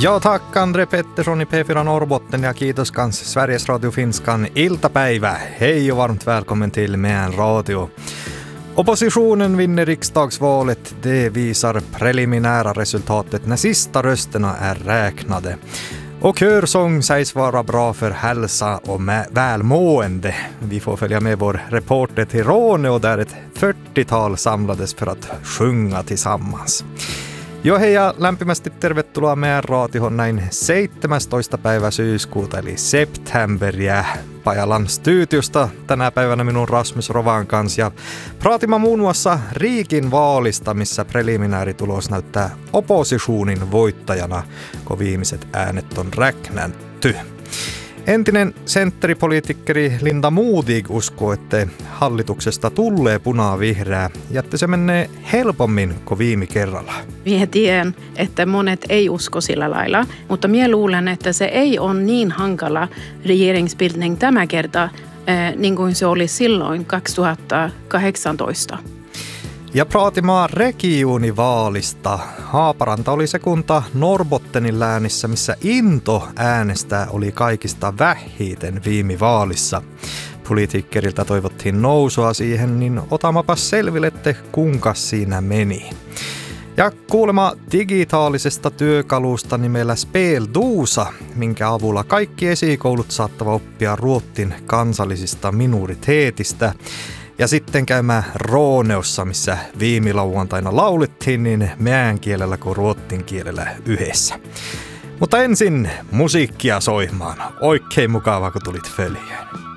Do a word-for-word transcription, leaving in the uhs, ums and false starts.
Ja tack Andre Pettersson i P fyra Norrbotten ja kiitos kans Sveriges Radio Finskan iltapäivä. Hej och varmt välkommen till Meän Radio. Oppositionen vinner riksdagsvalet. Det visar preliminära resultatet när sista rösterna är räknade. Och körsång sägs vara bra för hälsa och välmående. Vi får följa med vår reporter till Råneå där ett fyrtiotal samlades för att sjunga tillsammans. Jo hei ja lämpimästi tervetuloa Meän Raatioon näin seitsemästoista päivä syyskuuta eli septemberia Pajalan studiosta tänä päivänä minun Rasmus Rovan kanssa ja praatimme muun muassa Riikin vaalista, missä preliminaaritulos näyttää oppositionin voittajana, kun viimeiset äänet on räknätty. Entinen sentteripolitikkeri Linda Modig uskoo, että hallituksesta tulee punaa-vihreää ja että se menee helpommin kuin viime kerralla. Minä tiedän, että monet ei usko sillä lailla, mutta minä luulen, että se ei ole niin hankala regeringsbildning tämä kerta, eh, niin kuin se oli silloin kaksituhattakahdeksantoista. Ja praatimaan regionivaalista. Haaparanta oli se kunta Norrbottenin läänissä, missä into äänestää oli kaikista vähiten viime vaalissa. Poliitikkerilta toivottiin nousua siihen, niin otamapas selville, että kuinka siinä meni. Ja kuulemma digitaalisesta työkalusta nimellä Speldosa, minkä avulla kaikki esikoulut saattavat oppia ruotsin kansallisista minoriteetistä. Ja sitten käymään Rooneossa, missä viime lauantaina laulettiin niin meän kielellä kuin ruotsin kielellä yhdessä. Mutta ensin musiikkia soimaan. Oikein mukavaa, kun tulit följään.